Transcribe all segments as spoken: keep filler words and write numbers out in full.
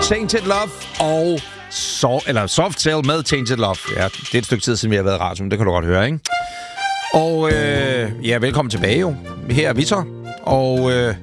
Tainted Love og so, eller Soft Cell med Tainted Love. Ja, det er et stykke tid siden, vi har været i radioen. Det kan du godt høre, ikke? Og øh, ja, velkommen tilbage jo. Her er vi så. Og øh,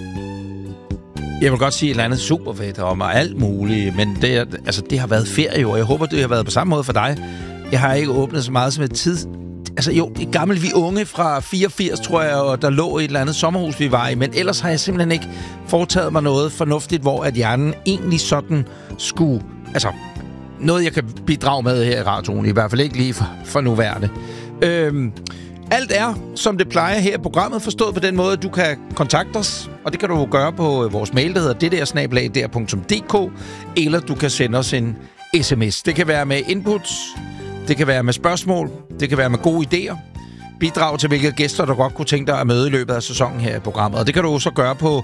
jeg vil godt sige et eller andet superfedt om og alt muligt. Men det, er, altså, det har været ferie, og jeg håber, det har været på samme måde for dig. Jeg har ikke åbnet så meget som et tid... Altså jo, et gammelt vi unge fra fireogfirs, tror jeg, og der lå i et eller andet sommerhus, vi var i. Men ellers har jeg simpelthen ikke foretaget mig noget fornuftigt, hvor at hjernen egentlig sådan skulle... Altså, noget jeg kan bidrage med her i radioen, i hvert fald ikke lige for, for nuværende. Øhm, alt er, som det plejer her i programmet, forstået på den måde, at du kan kontakte os. Og det kan du gøre på vores mail, der hedder d d r snabel-a d r punktum d k. Eller du kan sende os en sms. Det kan være med inputs, det kan være med spørgsmål, det kan være med gode idéer. Bidrag til, hvilke gæster, du godt kunne tænke dig at møde i løbet af sæsonen her i programmet. Og det kan du så gøre på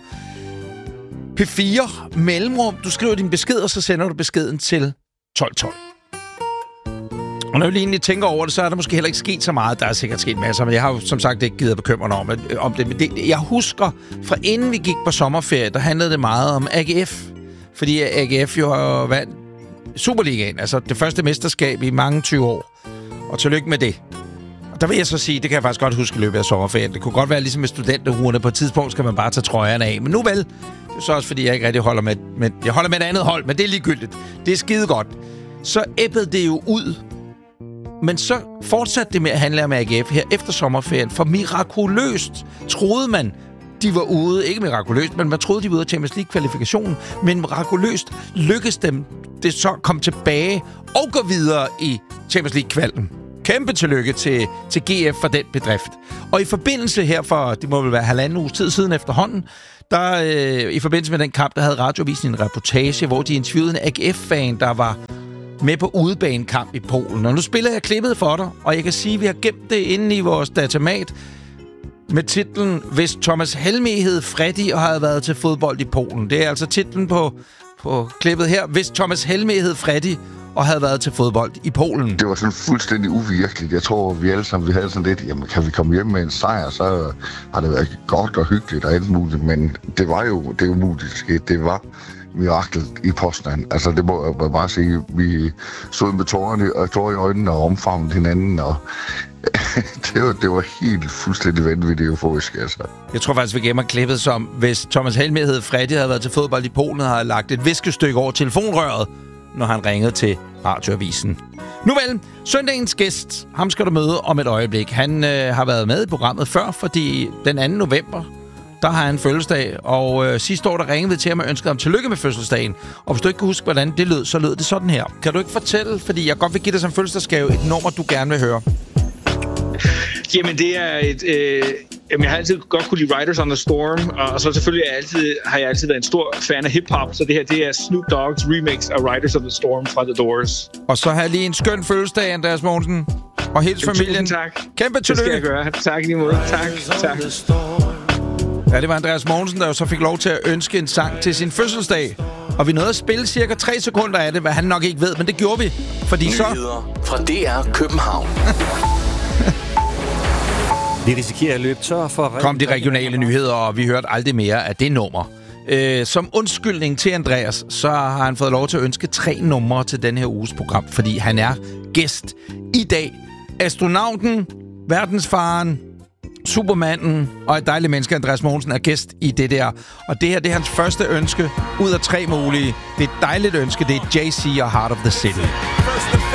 P fire mellemrum. Du skriver din besked, og så sender du beskeden til tolv tolv. Og når jeg lige egentlig tænker over det, så er der måske heller ikke sket så meget. Der er sikkert sket masser, men jeg har jo som sagt ikke givet at bekymre mig om, om det. Men det, jeg husker, fra inden vi gik på sommerferie, der handlede det meget om A G F. Fordi A G F jo har vandt Superligaen, altså det første mesterskab i mange tyve år. Og tillykke med det. Og der vil jeg så sige, det kan jeg faktisk godt huske i løbet af sommerferien. Det kunne godt være ligesom med studenterhuerne. På et tidspunkt skal man bare tage trøjerne af. Men nu vel, det er så også fordi, jeg ikke rigtig holder med... med jeg holder med et andet hold, men det er ligegyldigt. Det er skide godt. Så æbbede det jo ud. Men så fortsatte det med at handle om A G F her efter sommerferien. For mirakuløst troede man, de var ude. Ikke mirakuløst, men man troede, de var ude af Champions League-kvalifikationen. Men mirakuløst lykkedes dem det så kom tilbage og gå videre i Champions League-kvalden. Kæmpe tillykke til, til G F for den bedrift. Og i forbindelse her for, det må vel være halvanden uges tid siden efterhånden, der øh, i forbindelse med den kamp, der havde Radioavisen en reportage, hvor de interviewede en A G F-fan, der var med på udebanekamp i Polen. Og nu spiller jeg klippet for dig, og jeg kan sige, at vi har gemt det inde i vores datamat med titlen Hvis Thomas Helmig hed Freddy og havde været til fodbold i Polen. Det er altså titlen på, på klippet her. Hvis Thomas Helmig hed Freddy og havde været til fodbold i Polen. Det var sådan fuldstændig uvirkeligt. Jeg tror, vi alle sammen vi havde sådan lidt, jamen kan vi komme hjem med en sejr, så har det været godt og hyggeligt og alt muligt. Men det var jo det umuligt sket. Det var miraklet i Poznan. Altså det må jeg bare sige. Vi stod med tårerne og tårer i øjnene og omfavnede hinanden, og det, var, det var helt fuldstændig vanvittigt euforisk, altså. Jeg tror faktisk, vi gemmer klippet som, hvis Thomas Helmig hed Freddy havde været til fodbold i Polen, og havde lagt et viskestykke over telefonrøret, når han ringede til Radioavisen. Nu vel, søndagens gæst, ham skal du møde om et øjeblik. Han øh, har været med i programmet før, fordi den anden november, der har han fødselsdag, og øh, sidste år, der ringede vi til ham og ønskede ham tillykke med fødselsdagen. Og hvis du ikke kan huske, hvordan det lød, så lød det sådan her. Kan du ikke fortælle, fordi jeg godt vil give dig som fødselsdagsgave et nummer, du gerne vil høre? Jamen, det er et... Øh, jamen, jeg har altid godt kunne lide Riders on the Storm, og så selvfølgelig er jeg altid, har jeg altid været en stor fan af hip-hop, så det her, det er Snoop Dogg's remix af Riders on the Storm fra The Doors. Og så har jeg lige en skøn fødselsdag, Andreas Mogensen, og hele familien. Tak. Kæmpe tillykke. Det skal jeg gøre. Tak lige måde. Tak. Tak. Ja, det var Andreas Mogensen, der jo så fik lov til at ønske en sang til sin fødselsdag. Og vi nåede at spille cirka tre sekunder af det, hvad han nok ikke ved, men det gjorde vi. Fordi Nyheder så... fra D R København. Vi risikerer at løbe tør for... Kom de regionale nyheder, og vi hørte aldrig mere af det nummer. Øh, som undskyldning til Andreas, så har han fået lov til at ønske tre numre til den her uges program, fordi han er gæst i dag. Astronauten, verdensfaren, supermanden og et dejligt menneske, Andreas Mogensen, er gæst i det der. Og det her, det er hans første ønske ud af tre mulige. Det er et dejligt ønske, det er Jay-Z og Heart of the City.